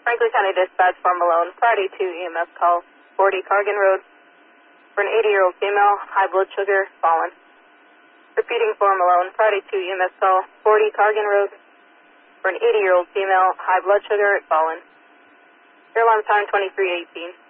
Franklin County Dispatch for Malone, Friday 2 EMS call, 40 Cargan Road, for an 80-year-old female, high blood sugar, fallen. Repeating for Malone, Friday 2 EMS call, 40 Cargan Road, for an 80-year-old female, high blood sugar, fallen. Air alarm time 2318.